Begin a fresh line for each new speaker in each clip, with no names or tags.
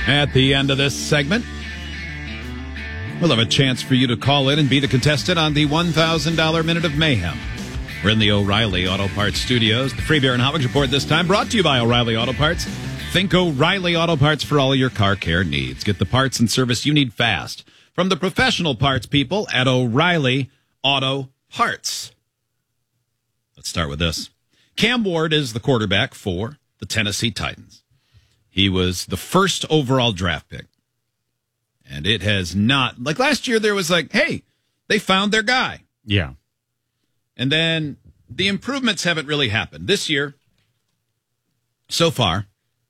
At the end of this segment, we'll have a chance for you to call in and be the contestant on the $1,000 Minute of Mayhem. We're in the O'Reilly Auto Parts studios. The Free Beer and Hot Wings Report this time brought to you by O'Reilly Auto Parts. Think O'Reilly Auto Parts for all of your car care needs. Get the parts and service you need fast from the professional parts people at O'Reilly Auto Parts. Let's start with this. Cam Ward is the quarterback for the Tennessee Titans. He was the first overall draft pick. And it has not, like last year there was like, hey, they found their guy.
Yeah.
And then the improvements haven't really happened. This year, so far,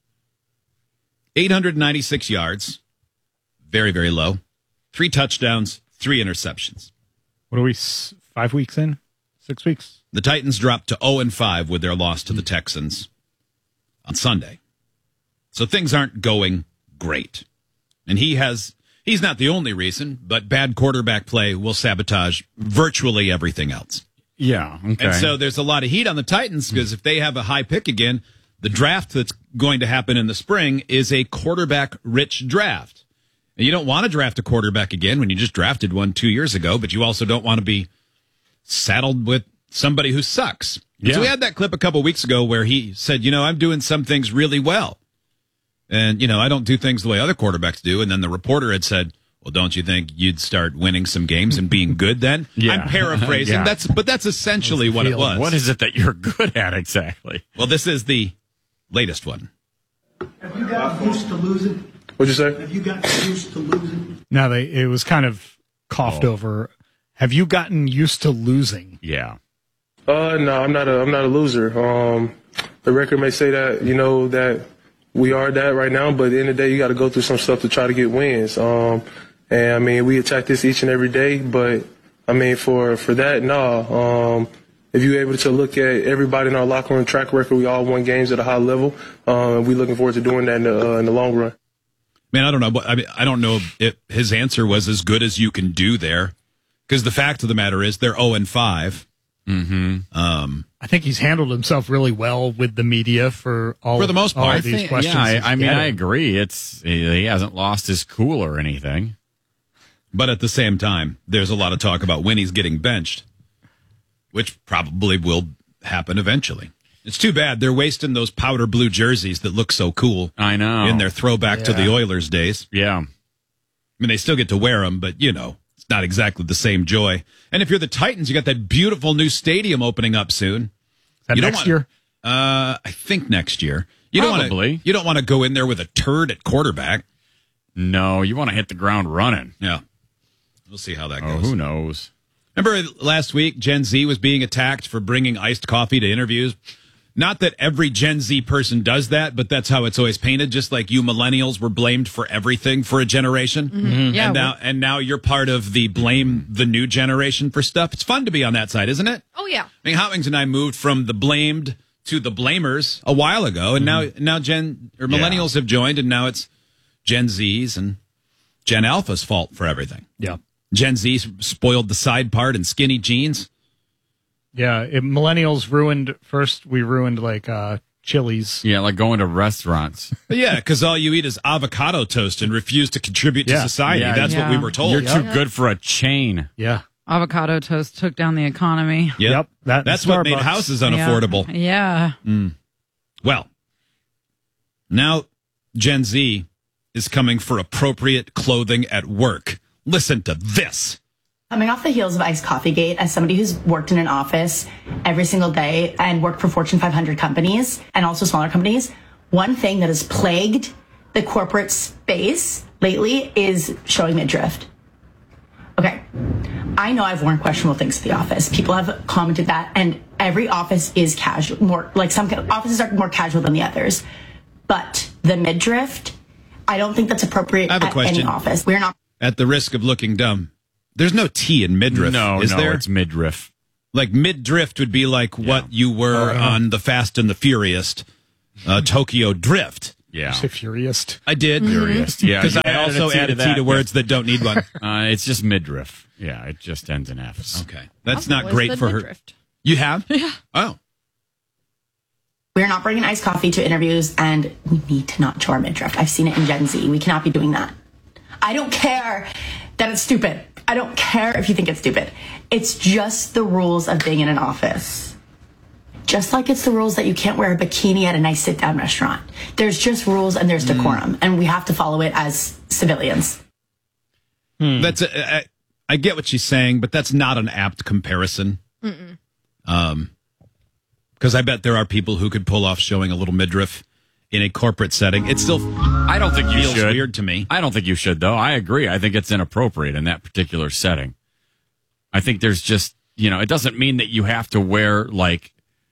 896 yards, very, very low. 3 touchdowns, 3 interceptions.
What are we, 5 weeks in? 6 weeks?
The Titans dropped to 0-5 with their loss to the Texans on Sunday. So things aren't going great. And he's not the only reason, but bad quarterback play will sabotage virtually everything else.
Yeah, okay.
And so there's a lot of heat on the Titans because if they have a high pick again, the draft that's going to happen in the spring is a quarterback-rich draft. And you don't want to draft a quarterback again when you just drafted one 2 years ago, but you also don't want to be saddled with somebody who sucks. Yeah. So we had that clip a couple weeks ago where he said, I'm doing some things really well. And, I don't do things the way other quarterbacks do. And then the reporter had said, well, don't you think you'd start winning some games and being good then?
Yeah.
I'm paraphrasing.
Yeah.
But that's essentially what it was.
What is it that you're good at exactly?
Well, this is the latest one.
Have you gotten used to losing?
What'd you say?
Have you gotten used to losing?
Now, it was kind of coughed over. Have you gotten used to losing?
Yeah.
No, I'm not a loser. The record may say that, that we are that right now, but at the end of the day, you got to go through some stuff to try to get wins. And I mean, we attack this each and every day, but I mean, for that, no. If you're able to look at everybody in our locker room track record, we all won games at a high level. We're looking forward to doing that in the long run.
Man, I don't know. I don't know if his answer was as good as you can do there, because the fact of the matter is they're 0-5.
Mm-hmm.
I think he's handled himself really well with the media for
the most part.
All these questions.
Yeah, I mean, I agree. He hasn't lost his cool or anything.
But at the same time, there's a lot of talk about when he's getting benched, which probably will happen eventually. It's too bad they're wasting those powder blue jerseys that look so cool.
I know.
In their throwback to the Oilers days.
Yeah.
I mean, they still get to wear them, but, it's not exactly the same joy. And if you're the Titans, you got that beautiful new stadium opening up soon.
Next year?
I think next year.
Probably.
You don't want to go in there with a turd at quarterback.
No, you want to hit the ground running.
Yeah. We'll see how that goes.
Oh, who knows?
Remember last week, Gen Z was being attacked for bringing iced coffee to interviews? Not that every Gen Z person does that, but that's how it's always painted. Just like you millennials were blamed for everything for a generation.
Mm-hmm. Yeah,
and now you're part of the blame the new generation for stuff. It's fun to be on that side, isn't it?
Oh, yeah.
I mean, Hot Wings and I moved from the blamed to the blamers a while ago, and now millennials have joined, and now it's Gen Z's and Gen Alpha's fault for everything.
Yeah.
Gen Z spoiled the side part and skinny jeans.
Yeah, millennials we ruined like Chili's.
Yeah, like going to restaurants.
Yeah, because all you eat is avocado toast and refuse to contribute to society.
Yeah,
That's what we were told.
You're too good for a chain.
Yeah.
Avocado toast took down the economy.
Yep. That's what made
Starbucks.
houses unaffordable.
Yeah.
Well, now Gen Z is coming for appropriate clothing at work. Listen to this.
Coming off the heels of Iced Coffee Gate, as somebody who's worked in an office every single day and worked for Fortune 500 companies and also smaller companies, one thing that has plagued the corporate space lately is showing midriff. Okay, I know I've worn questionable things to the office. People have commented that, and every office is casual. Some offices are more casual than the others. But the midriff, I don't think that's appropriate at any office. We're not.
At the risk of looking dumb, there's no T in midriff, is there?
It's midriff.
Like mid-drift would be like what you were on the Fast and the Furious, Tokyo Drift.
Yeah.
Say furious.
I did.
Furious. Yeah.
Because I also added T to words that don't need one.
It's just midriff. Yeah, it just ends in F's.
Okay. That's not great for her.
Midriff.
You have?
Yeah.
Oh.
We're not bringing iced coffee to interviews, and we need to not show our midriff. I've seen it in Gen Z. We cannot be doing that. I don't care that it's stupid. I don't care if you think it's stupid. It's just the rules of being in an office. Just like it's the rules that you can't wear a bikini at a nice sit-down restaurant. There's just rules and there's decorum, and we have to follow it as civilians.
That's I get what she's saying, but that's not an apt comparison. Because I bet there are people who could pull off showing a little midriff in a corporate setting. It still
I don't think you
feels
should.
weird to me.
I don't think you should, though. I agree. I think it's inappropriate in that particular setting. I think there's just, it doesn't mean that you have to wear, like,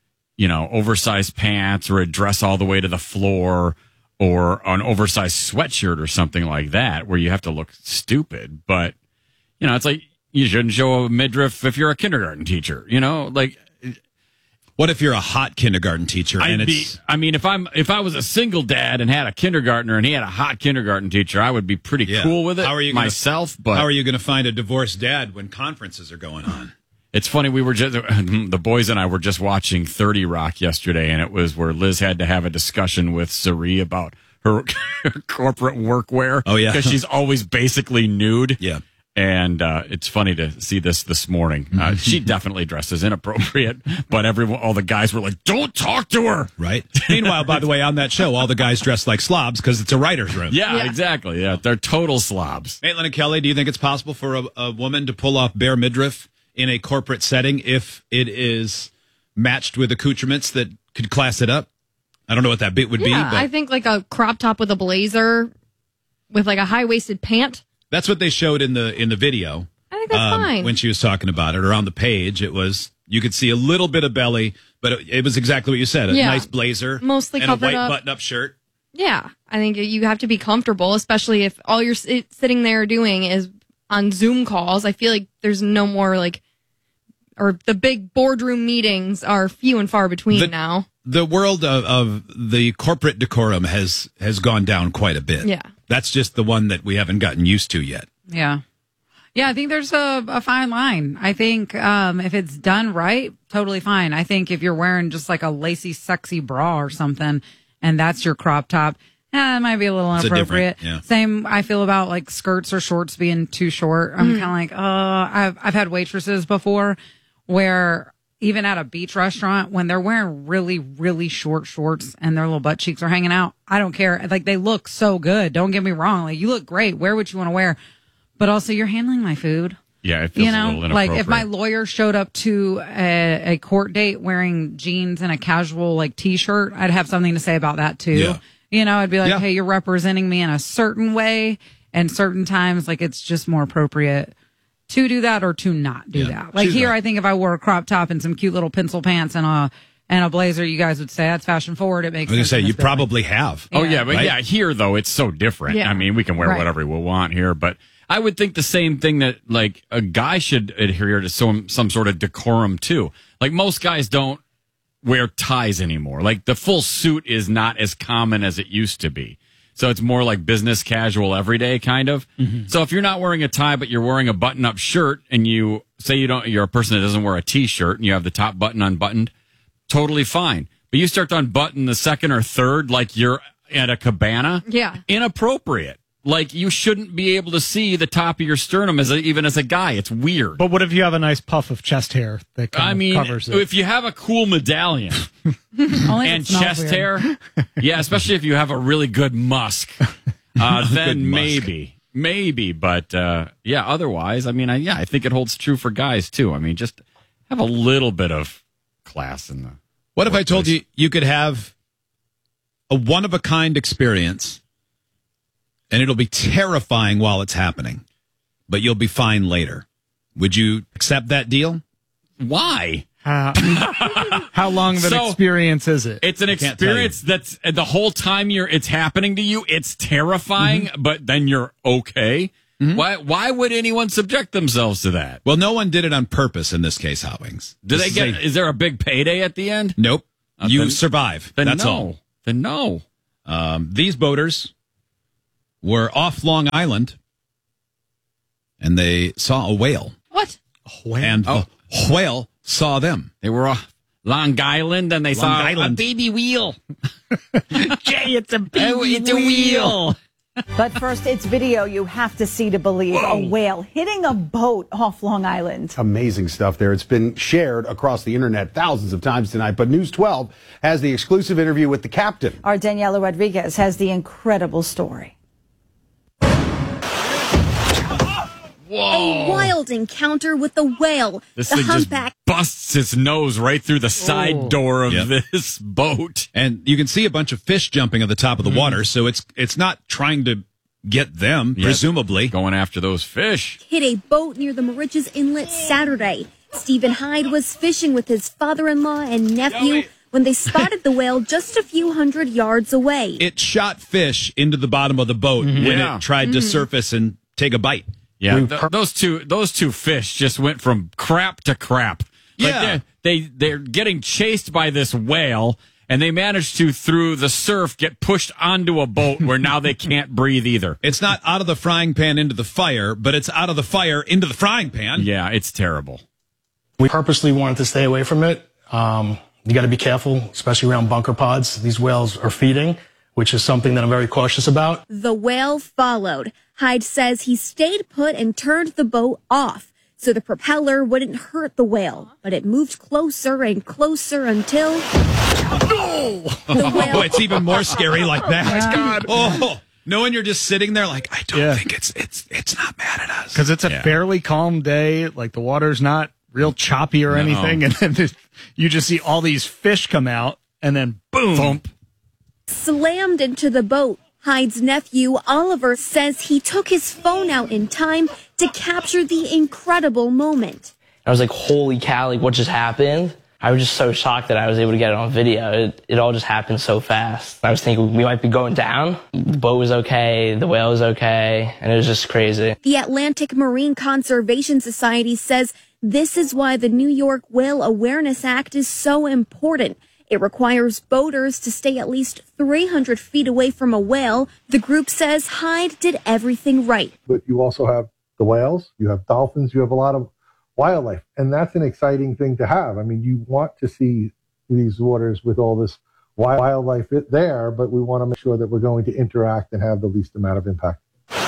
oversized pants or a dress all the way to the floor or an oversized sweatshirt or something like that where you have to look stupid. But, it's like you shouldn't show a midriff if you're a kindergarten teacher, like.
What if you're a hot kindergarten teacher
if I was a single dad and had a kindergartner and he had a hot kindergarten teacher, I would be pretty cool with it but
how are you going to find a divorced dad when conferences are going on?
It's funny, the boys and I were just watching 30 Rock yesterday, and it was where Liz had to have a discussion with Sari about her corporate workwear.
Oh, yeah.
Because she's always basically nude.
Yeah.
And it's funny to see this morning. She definitely dresses inappropriate, but all the guys were like, "Don't talk to her."
Right. Meanwhile, by the way, on that show, all the guys dress like slobs because it's a writer's room.
Yeah, exactly. Yeah, they're total slobs.
Maitland and Kelly, do you think it's possible for a woman to pull off bare midriff in a corporate setting if it is matched with accoutrements that could class it up? I don't know what that bit would be. But
I think like a crop top with a blazer with like a high-waisted pant.
That's what they showed in the video.
I think that's fine.
When she was talking about it, or on the page, it was, you could see a little bit of belly, but it was exactly what you said. A nice blazer.
Mostly
and a
covered
white
up.
button-up shirt.
Yeah. I think you have to be comfortable, especially if all you're sitting there doing is on Zoom calls. I feel like there's no more or the big boardroom meetings are few and far between now.
The world of the corporate decorum has gone down quite a bit.
Yeah.
That's just the one that we haven't gotten used to yet.
Yeah. Yeah, I think there's a fine line. I think if it's done right, totally fine. I think if you're wearing just like a lacy, sexy bra or something, and that's your crop top, it might be a little inappropriate.
Yeah.
Same, I feel about like skirts or shorts being too short. I'm kind of like, I've had waitresses before where even at a beach restaurant, when they're wearing really, really short shorts and their little butt cheeks are hanging out, I don't care. Like, they look so good. Don't get me wrong. Like, you look great. Wear what you want to wear. But also, you're handling my food.
Yeah, it feels a little inappropriate.
Like, if my lawyer showed up to a court date wearing jeans and a casual, like, T-shirt, I'd have something to say about that, too.
Yeah.
I'd be like, hey, you're representing me in a certain way, and certain times, like, it's just more appropriate to do that or to not do that. Like, here, I think if I wore a crop top and some cute little pencil pants and a blazer, you guys would say that's fashion forward. It makes sense.
I was going to say, you probably have.
Oh, yeah, but here, though, it's so different.
Yeah.
I mean, we can wear whatever we want here, but I would think the same thing that, like, a guy should adhere to some sort of decorum, too. Like, most guys don't wear ties anymore. Like, the full suit is not as common as it used to be. So it's more like business casual everyday kind of. Mm-hmm. So if you're not wearing a tie, but you're wearing a button-up shirt, and you say you're a person that doesn't wear a T-shirt, and you have the top button unbuttoned, totally fine. But you start to unbutton the second or third like you're at a cabana.
Yeah.
Inappropriate. Like, you shouldn't be able to see the top of your sternum even as a guy. It's weird.
But what if you have a nice puff of chest hair that covers it?
If you have a cool medallion and chest hair, yeah, especially if you have a really good musk, then maybe. But otherwise, I mean, I think it holds true for guys too. I mean, just have a little bit of class in the.
What if I told you could have a one-of-a-kind experience, and it'll be terrifying while it's happening, but you'll be fine later? Would you accept that deal?
Why?
How long of an experience is it?
It's an experience that's the whole time it's happening to you. It's terrifying, but then you're okay. Mm-hmm. Why would anyone subject themselves to that?
Well, no one did it on purpose in this case, Howings.
Is there a big payday at the end?
Nope. You survive. That's all.
Then no.
These boaters were off Long Island, and they saw a whale.
What?
And the whale saw them.
They were off Long Island, and they saw
Island.
a baby wheel. Jay, it's a baby wheel.
But first, it's video you have to see to believe. A whale hitting a boat off Long Island.
Amazing stuff there. It's been shared across the internet thousands of times tonight, but News 12 has the exclusive interview with the captain.
Our Daniela Rodriguez has the incredible story.
A wild encounter with a whale.
This
the
thing just
humpback
busts its nose right through the side door of this boat.
And you can see a bunch of fish jumping at the top of the water, so it's not trying to get them, presumably.
Going after those fish.
hit a boat near the Moriches Inlet Saturday. Stephen Hyde was fishing with his father-in-law and nephew when they spotted the whale just a few hundred yards away.
It shot fish into the bottom of the boat when it tried to surface and take a bite.
Yeah, those two fish just went from crap to crap.
Yeah.
They're getting chased by this whale, and they managed to, through the surf, get pushed onto a boat where now they can't breathe either.
It's not out of the frying pan into the fire, but it's out of the fire into the frying pan.
Yeah, it's terrible.
We purposely wanted to stay away from it. You got to be careful, especially around bunker pods. These whales are feeding, which is something that I'm very cautious about.
The whale followed. Hyde says he stayed put and turned the boat off so the propeller wouldn't hurt the whale. But it moved closer and closer until... The whale...
Oh, it's even more scary like that. Oh, knowing you're just sitting there like, I don't think it's not mad at us.
Because it's a fairly calm day. Like the water's not real choppy or anything. And then you just see all these fish come out and then boom.
Thump.
Slammed into the boat. Hyde's nephew, Oliver, says he took his phone out in time to capture the incredible moment.
I was like, holy cow, like what just happened? I was just so shocked that I was able to get it on video. It all just happened so fast. I was thinking we might be going down. The boat was okay, the whale was okay, and it was just crazy.
The Atlantic Marine Conservation Society says this is why the New York Whale Awareness Act is so important. It requires boaters to stay at least 300 feet away from a whale. The group says Hyde did everything right.
But you also have the whales, you have dolphins, you have a lot of wildlife. And that's an exciting thing to have. I mean, you want to see these waters with all this wildlife there, but we want to make sure that we're going to interact and have the least amount of impact.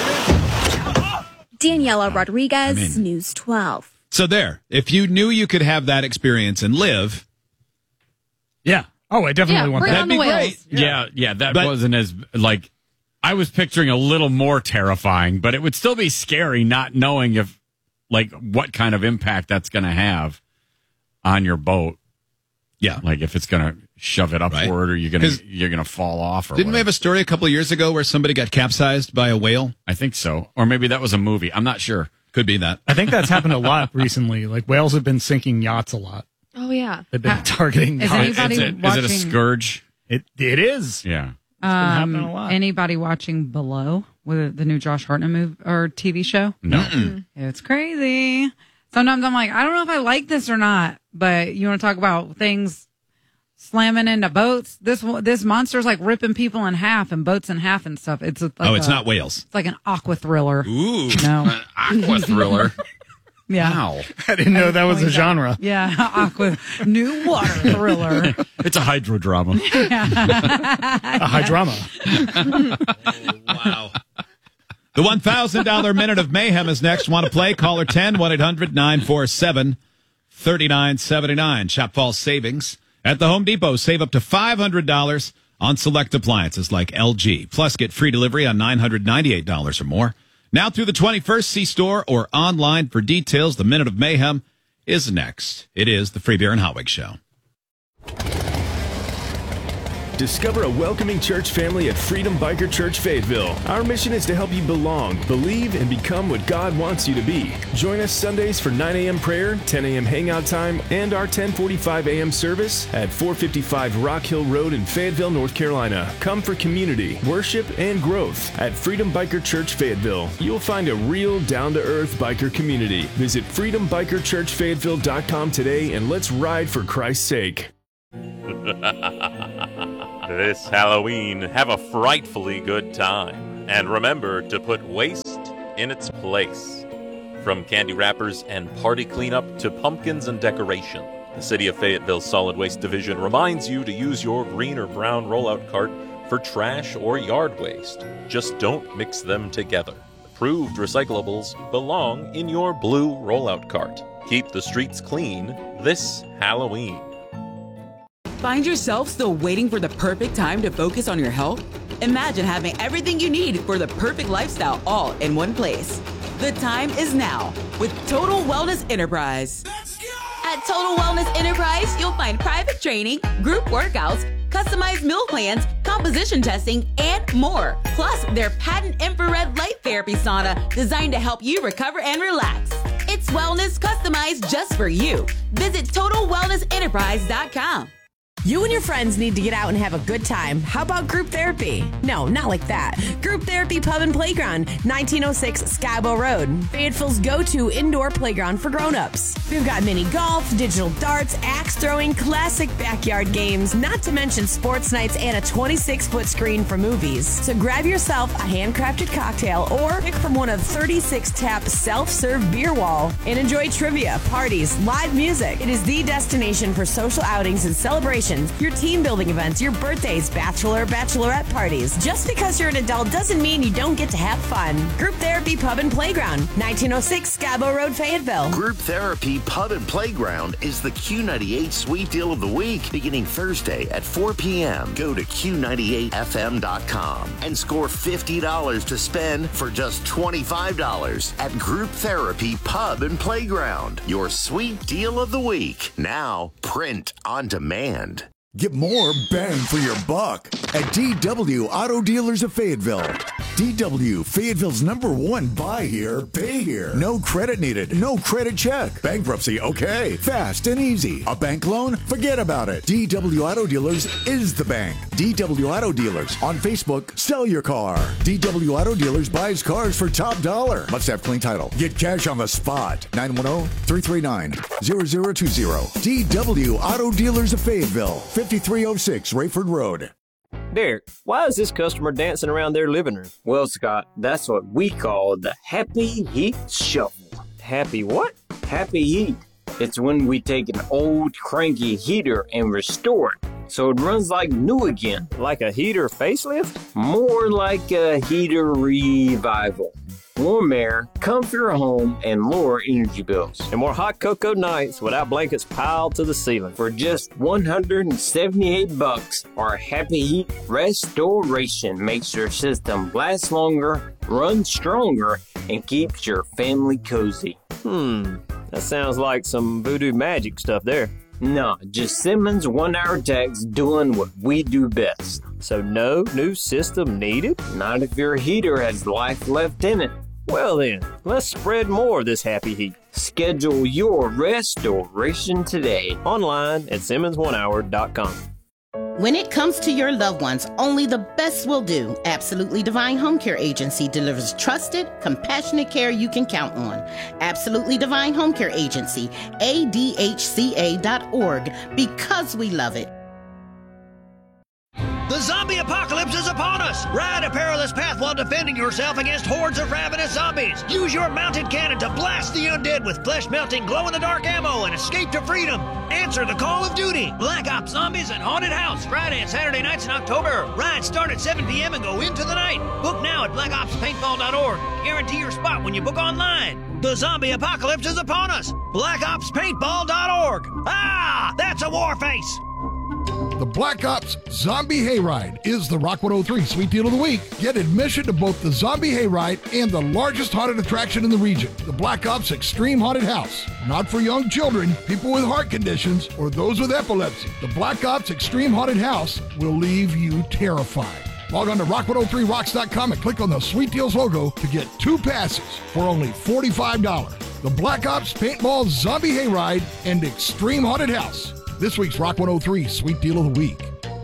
Daniela Rodriguez, News 12.
So there, if you knew you could have that experience and live...
Yeah. Oh, I definitely want that.
That'd be great.
Yeah, that wasn't as, like, I was picturing a little more terrifying, but it would still be scary not knowing if, like, what kind of impact that's going to have on your boat.
Yeah.
Like, if it's going to shove it upward or you're going to fall off. Or
Didn't we have a story a couple of years ago where somebody got capsized by a whale?
I think so. Or maybe that was a movie. I'm not sure.
Could be that.
I think that's happened a lot recently. Like whales have been sinking yachts a lot.
Oh, yeah.
They've been targeting
Is
yachts.
anybody watching?
Is it a scourge?
It is.
Yeah.
It's been happening a lot.
Anybody watching Below with the new Josh Hartnett movie or TV show?
No.
It's crazy. Sometimes I'm like, I don't know if I like this or not. But you want to talk about things slamming into boats? This monster's like ripping people in half and boats in half and stuff. It's like
it's not whales.
It's like an aqua thriller.
Ooh,
no,
An aqua thriller.
Yeah.
Wow.
I didn't know that was a genre.
Yeah, aqua new water thriller.
It's a hydrodrama.
A hydroma.
Wow. The $1,000 Minute of Mayhem is next. Want to play? Caller 10-1-800-947-3979. Shop fall savings at the Home Depot. Save up to $500 on select appliances like LG. Plus, get free delivery on $998 or more. Now through the 21st, see store or online for details. The Minute of Mayhem is next. It is the Free Beer and Hotwig Show.
Discover a welcoming church family at Freedom Biker Church Fayetteville. Our mission is to help you belong, believe, and become what God wants you to be. Join us Sundays for 9 a.m. prayer, 10 a.m. hangout time, and our 10:45 a.m. service at 455 Rock Hill Road in Fayetteville, North Carolina. Come for community, worship, and growth at Freedom Biker Church Fayetteville. You'll find a real down-to-earth biker community. Visit freedombikerchurchfayetteville.com today and let's ride for Christ's sake.
This Halloween, have a frightfully good time. And remember to put waste in its place. From candy wrappers and party cleanup to pumpkins and decoration, The City of Fayetteville Solid Waste Division reminds you to use your green or brown rollout cart for trash or yard waste. Just don't mix them together. Approved recyclables belong in your blue rollout cart. Keep the streets clean this Halloween.
Find yourself still waiting for the perfect time to focus on your health? Imagine having everything you need for the perfect lifestyle all in one place. The time is now with Total Wellness Enterprise. At Total Wellness Enterprise, you'll find private training, group workouts, customized meal plans, composition testing, and more. Plus, their patent infrared light therapy sauna designed to help you recover and relax. It's wellness customized just for you. Visit TotalWellnessEnterprise.com.
You and your friends need to get out and have a good time. How about group therapy? No, not like that. Group Therapy Pub and Playground, 1906 Scabo Road. Fayetteville's go-to indoor playground for grown-ups. We've got mini golf, digital darts, axe throwing, classic backyard games, not to mention sports nights and a 26-foot screen for movies. So grab yourself a handcrafted cocktail or pick from one of 36 tap self-serve beer wall and enjoy trivia, parties, live music. It is the destination for social outings and celebrations, your team building events, your birthdays, bachelorette parties. Just because you're an adult doesn't mean you don't get to have fun. Group Therapy Pub and Playground, 1906 Scabo Road, Fayetteville.
Group Therapy Pub and Playground is the Q98 Sweet Deal of the Week, beginning Thursday at 4 p.m. Go to Q98FM.com and score $50 to spend for just $25 at Group Therapy Pub and Playground. Your Sweet Deal of the Week, now print on demand.
Get more bang for your buck at DW Auto Dealers of Fayetteville. DW, Fayetteville's #1 buy here, pay here. No credit needed, no credit check. Bankruptcy, okay. Fast and easy. A bank loan? Forget about it. DW Auto Dealers is the bank. DW Auto Dealers. On Facebook, sell your car. DW Auto Dealers buys cars for top dollar. Must have clean title. Get cash on the spot. 910-339-0020. DW Auto Dealers of Fayetteville. 5306 Rayford Road.
Derek, why is this customer dancing around their living room? Well, Scott, that's what we call the Happy Heat Shuffle. Happy what? Happy Heat. It's when we take an old cranky heater and restore it so it runs like new again. Like a heater facelift? More like a heater revival. Warm air, comfier home, and lower energy bills. And more hot cocoa nights without blankets piled to the ceiling. For just $178, our Happy Heat Restoration makes your system last longer, run stronger, and keeps your family cozy. That sounds like some voodoo magic stuff there. No, just Simmons 1-hour techs doing what we do best. So no new system needed? Not if your heater has life left in it. Well then, let's spread more of this happy heat. Schedule your restoration today online at Simmons1hour.com.
When it comes to your loved ones, only the best will do. Absolutely Divine Home Care Agency delivers trusted, compassionate care you can count on. Absolutely Divine Home Care Agency, ADHCA.org, because we love it.
The zombie apocalypse is upon us! Ride a perilous path while defending yourself against hordes of ravenous zombies. Use your mounted cannon to blast the undead with flesh-melting, glow-in-the-dark ammo and escape to freedom. Answer the call of duty. Black Ops Zombies and Haunted House, Friday and Saturday nights in October. Rides start at 7 p.m. and go into the night. Book now at blackopspaintball.org. Guarantee your spot when you book online. The zombie apocalypse is upon us. blackopspaintball.org. Ah, that's a war face.
The Black Ops Zombie Hayride is the Rock 103 Sweet Deal of the Week. Get admission to both the Zombie Hayride and the largest haunted attraction in the region, the Black Ops Extreme Haunted House. Not for young children, people with heart conditions, or those with epilepsy. The Black Ops Extreme Haunted House will leave you terrified. Log on to rock103rocks.com and click on the Sweet Deals logo to get 2 passes for only $45. The Black Ops Paintball Zombie Hayride and Extreme Haunted House. This week's Rock 103 Sweet Deal of the Week.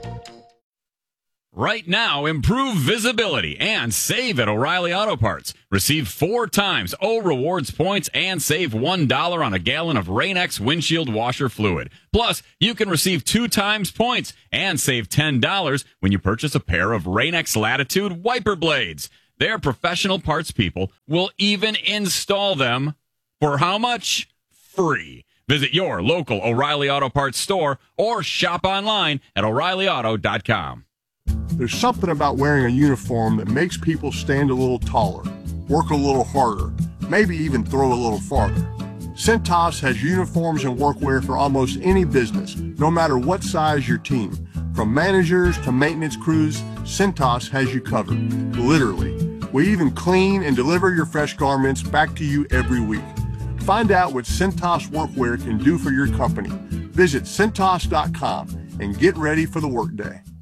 Right now, improve visibility and save at O'Reilly Auto Parts. Receive 4 times O Rewards points and save $1 on a gallon of Rain-X windshield washer fluid. Plus, you can receive 2 times points and save $10 when you purchase a pair of Rain-X Latitude wiper blades. Their professional parts people will even install them for how much? Free. Visit your local O'Reilly Auto Parts store or shop online at O'ReillyAuto.com.
There's something about wearing a uniform that makes people stand a little taller, work a little harder, maybe even throw a little farther. Cintas has uniforms and workwear for almost any business, no matter what size your team. From managers to maintenance crews, Cintas has you covered, literally. We even clean and deliver your fresh garments back to you every week. Find out what Cintas workwear can do for your company. Visit Cintas.com and get ready for the workday.